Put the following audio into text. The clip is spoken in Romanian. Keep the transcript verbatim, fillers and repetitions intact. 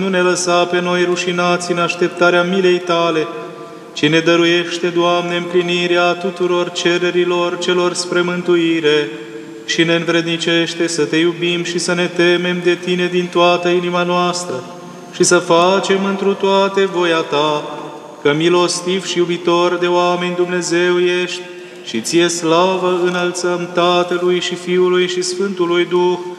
Nu ne lăsa pe noi rușinați în așteptarea milei Tale, ci ne dăruiește, Doamne, împlinirea tuturor cererilor celor spre mântuire și ne învrednicește să Te iubim și să ne temem de Tine din toată inima noastră și să facem întru toate voia Ta, că milostiv și iubitor de oameni Dumnezeu ești și Ție slavă înălțăm Tatălui și Fiului și Sfântului Duh,